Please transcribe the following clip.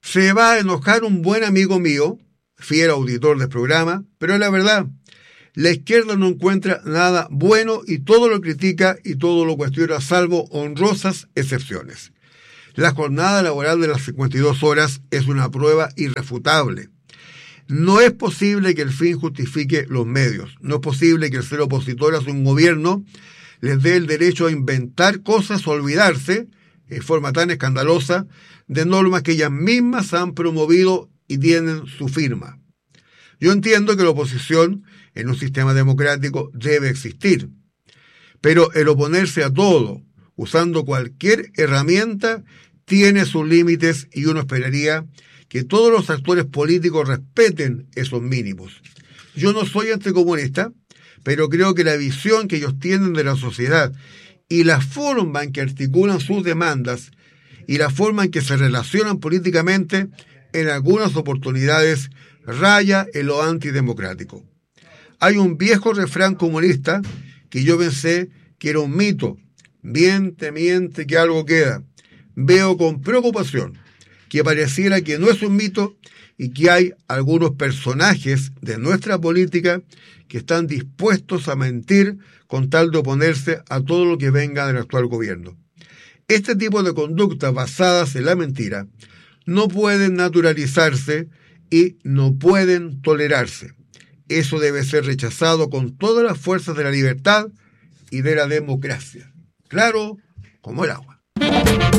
Se va a enojar un buen amigo mío, fiel auditor del programa, pero es la verdad. La izquierda no encuentra nada bueno y todo lo critica y todo lo cuestiona, salvo honrosas excepciones. La jornada laboral de las 52 horas es una prueba irrefutable. No es posible que el fin justifique los medios. No es posible que el ser opositor a un gobierno les dé el derecho a inventar cosas o olvidarse, en forma tan escandalosa, de normas que ellas mismas han promovido y tienen su firma. Yo entiendo que la oposición en un sistema democrático debe existir, pero el oponerse a todo, usando cualquier herramienta, tiene sus límites y uno esperaría que todos los actores políticos respeten esos mínimos. Yo no soy anticomunista, pero creo que la visión que ellos tienen de la sociedad y la forma en que articulan sus demandas y la forma en que se relacionan políticamente, en algunas oportunidades raya en lo antidemocrático. Hay un viejo refrán comunista que yo pensé que era un mito. Miente, miente, que algo queda. Veo con preocupación que pareciera que no es un mito y que hay algunos personajes de nuestra política que están dispuestos a mentir con tal de oponerse a todo lo que venga del actual gobierno. Este tipo de conductas basadas en la mentira no pueden naturalizarse y no pueden tolerarse. Eso debe ser rechazado con todas las fuerzas de la libertad y de la democracia. Claro como el agua.